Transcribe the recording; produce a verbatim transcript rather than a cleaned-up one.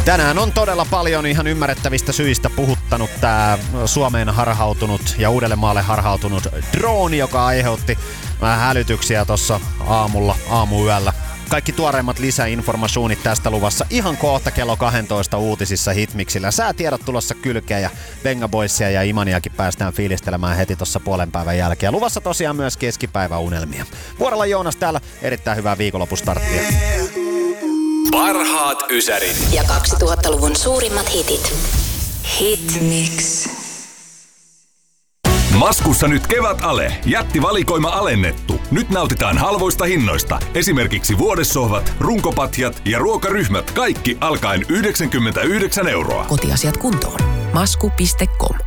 Tänään on todella paljon ihan ymmärrettävistä syistä puhuttanut tää Suomeen harhautunut ja Uudellemaalle harhautunut drooni, joka aiheutti vähän hälytyksiä tossa aamulla, aamuyöllä. Kaikki tuoreimmat lisäinformationit tästä luvassa ihan kohta kello kaksitoista uutisissa Hitmixillä. Säätiedot tulossa kylkeen ja Venga Boysia ja Imaniakin päästään fiilistelemään heti tossa puolen päivän jälkeen. Luvassa tosiaan myös keskipäiväunelmia. Vuorolla Joonas täällä, erittäin hyvää viikonlopustarttia. Parhaat ysärit ja kaksituhattaluvun suurimmat hitit. Hitmix. Maskussa nyt kevätale. Jättivalikoima alennettu. Nyt nautitaan halvoista hinnoista. Esimerkiksi vuodessohvat, runkopatjat ja ruokaryhmät. Kaikki alkaen yhdeksänkymmentäyhdeksän euroa. Kotiasiat kuntoon. Masku piste com.